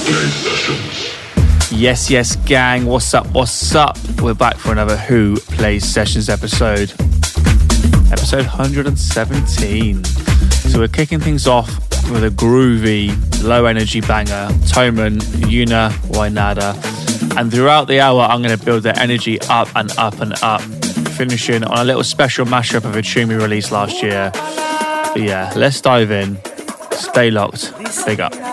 Yes, gang. What's up? We're back for another Who Plays Sessions episode 117. So we're kicking things off with a groovy, low energy banger, Toman, Yuna, Wainada. And throughout the hour, I'm going to build the energy up and up and up, finishing on a little special mashup of a tune we released last year. But yeah, let's dive in. Stay locked. Big up.